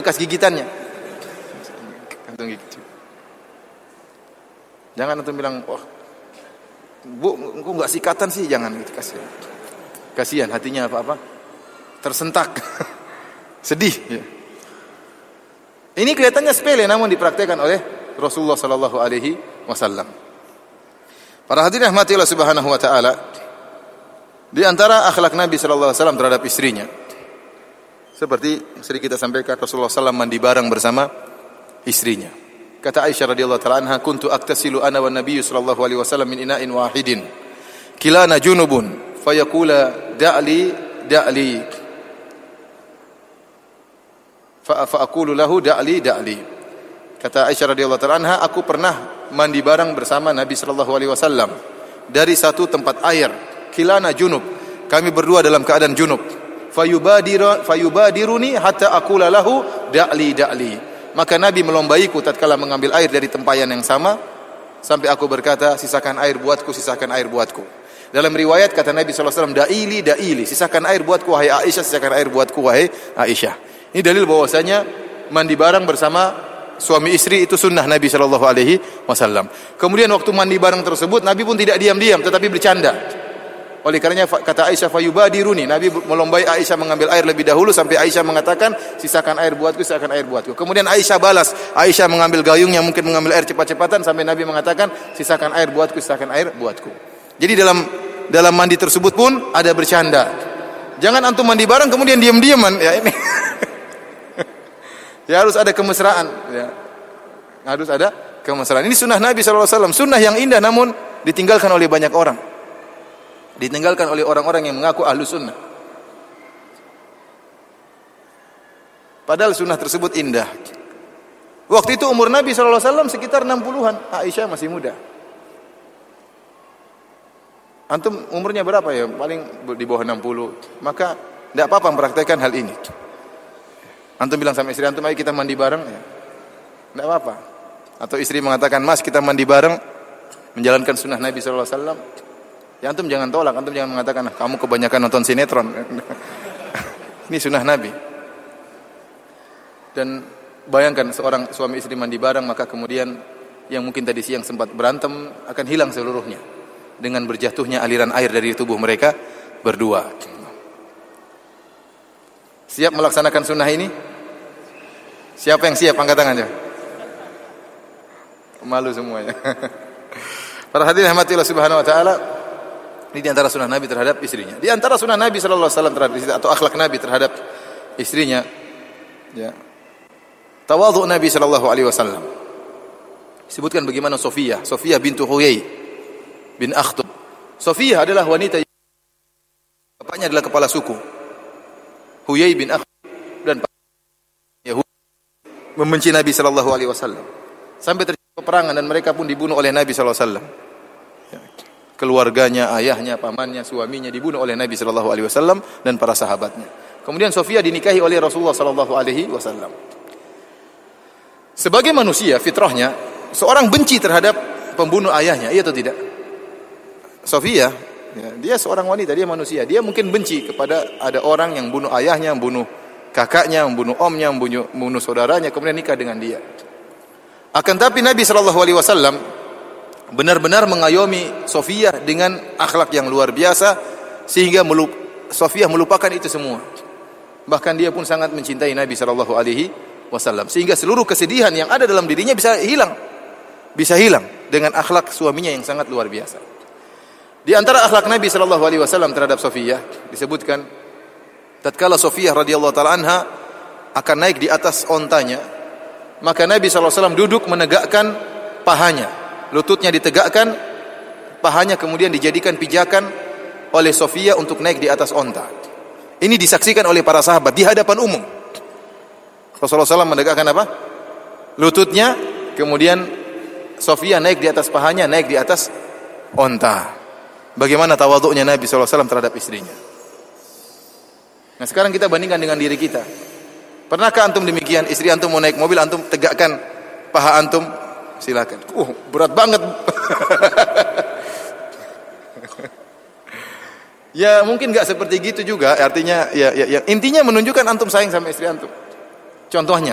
bekas gigitannya. Antum gigit. Jangan antum bilang, "Oh, Bu, kok enggak sikatan sih?" Jangan gitu, kasihan. Kasihan hatinya apa-apa tersentak. Sedih ya. Ini kelihatannya sepele namun dipraktikkan oleh Rasulullah sallallahu alaihi wasallam. Para hadirin rahmati Allah Subhanahu wa taala, di antara akhlak Nabi sallallahu alaihi wasallam terhadap istrinya, seperti sering kita sampaikan, Rasulullah sallallahu mandi bareng bersama istrinya. Kata Aisyah radhiyallahu taala anha, "Kuntu aktasilu ana wan Nabiy sallallahu alaihi wasallam min ina'in wahidin. Kilana junubun, fayaqula da'li da'li. Fa aqulu lahu da'li da'li." Kata Aisyah radhiyallahu taala anha, aku pernah mandi bareng bersama Nabi sallallahu alaihi wasallam dari satu tempat air. Kilana junub, kami berdua dalam keadaan junub. Fayubadiruni hatta aqula lahu da'li da'li. Maka Nabi melombaiku tatkala mengambil air dari tempayan yang sama sampai aku berkata, sisakan air buatku, sisakan air buatku. Dalam riwayat kata Nabi sallallahu alaihi wasallam, da'ili da'ili, sisakan air buatku wahai Aisyah, sisakan air buatku wahai Aisyah. Ini dalil bahwasanya mandi bareng bersama suami istri itu sunnah Nabi sallallahu alaihi wasallam. Kemudian waktu mandi bareng tersebut Nabi pun tidak diam-diam tetapi bercanda. Oleh karenanya kata Aisyah, fayubadiruni, Nabi melombai Aisyah mengambil air lebih dahulu sampai Aisyah mengatakan, sisakan air buatku, sisakan air buatku. Kemudian Aisyah balas, Aisyah mengambil gayungnya mungkin mengambil air cepat-cepatan sampai Nabi mengatakan, sisakan air buatku, sisakan air buatku. Jadi dalam mandi tersebut pun ada bercanda. Jangan antum mandi bareng kemudian diam-diaman ya ini. Ya harus ada kemesraan ya. Harus ada kemesraan. Ini sunnah Nabi sallallahu alaihi wasallam, sunnah yang indah namun ditinggalkan oleh banyak orang. Ditinggalkan oleh orang-orang yang mengaku ahlu sunnah. Padahal sunnah tersebut indah. Waktu itu umur Nabi SAW sekitar 60-an. Aisyah masih muda. Antum umurnya berapa ya? Paling di bawah 60. Maka tidak apa-apa mempraktikkan hal ini. Antum bilang sama istri antum, ayo kita mandi bareng. Ya. Tidak apa-apa. Atau istri mengatakan, Mas kita mandi bareng. Menjalankan sunnah Nabi SAW. Ya antum jangan tolak, antum jangan mengatakan kamu kebanyakan nonton sinetron. Ini sunnah Nabi. Dan bayangkan seorang suami istri mandi bareng, maka kemudian yang mungkin tadi siang sempat berantem akan hilang seluruhnya dengan berjatuhnya aliran air dari tubuh mereka berdua. Siap melaksanakan sunnah ini? Siapa yang siap? Angkat tangannya. Malu semuanya. Para hadirin rahmatillah subhanahu wa ta'ala, ini di antara sunnah Nabi terhadap istrinya. Di antara sunnah Nabi sallallahu alaihi wasallam terhadap istrinya atau akhlak Nabi terhadap istrinya, ya. Tawadhu Nabi sallallahu alaihi wasallam. Disebutkan bagaimana Sofiyah bintu Huyai bin Akhtab. Sofiyah adalah wanita yang bapaknya adalah kepala suku. Huyai bin Akhtab dan Yahudi membenci Nabi sallallahu alaihi wasallam. Sampai terjadi peperangan dan mereka pun dibunuh oleh Nabi sallallahu alaihi wasallam. Keluarganya, ayahnya, pamannya, suaminya dibunuh oleh Nabi sallallahu alaihi wasallam dan para sahabatnya. Kemudian Sofiyah dinikahi oleh Rasulullah sallallahu alaihi wasallam. Sebagai manusia fitrahnya, seorang benci terhadap pembunuh ayahnya, iya atau tidak? Sofiyah, ya, dia seorang wanita, dia manusia. Dia mungkin benci kepada ada orang yang bunuh ayahnya, membunuh kakaknya, membunuh omnya, membunuh saudaranya, kemudian nikah dengan dia. Akan tapi Nabi sallallahu alaihi wasallam benar-benar mengayomi Sofiyah dengan akhlak yang luar biasa sehingga Sofiyah melupakan itu semua. Bahkan dia pun sangat mencintai Nabi sallallahu alaihi wasallam sehingga seluruh kesedihan yang ada dalam dirinya bisa hilang dengan akhlak suaminya yang sangat luar biasa. Di antara akhlak Nabi sallallahu alaihi wasallam terhadap Sofiyah disebutkan tatkala Sofiyah radhiyallahu taala anha akan naik di atas ontanya, maka Nabi sallallahu alaihi wasallam duduk menegakkan pahanya. Lututnya ditegakkan, pahanya kemudian dijadikan pijakan oleh Sofiyah untuk naik di atas onta. Ini disaksikan oleh para sahabat di hadapan umum. Rasulullah SAW menegakkan apa? Lututnya, kemudian Sofiyah naik di atas pahanya, naik di atas onta. Bagaimana tawadhu'nya Nabi SAW terhadap istrinya. Nah sekarang kita bandingkan dengan diri kita. Pernahkah antum demikian? Istri antum mau naik mobil, antum tegakkan paha antum? Silakan. Berat banget. Ya mungkin enggak seperti gitu juga. Artinya ya intinya menunjukkan antum sayang sama istri antum. Contohnya,